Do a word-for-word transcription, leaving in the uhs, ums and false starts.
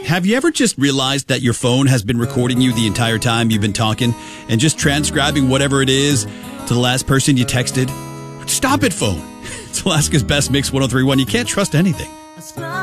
have you ever just realized that your phone has been recording you the entire time you've been talking and just transcribing whatever it is to the last person you texted? Stop it, phone. It's Alaska's best Mix one oh three point one. You can't trust anything.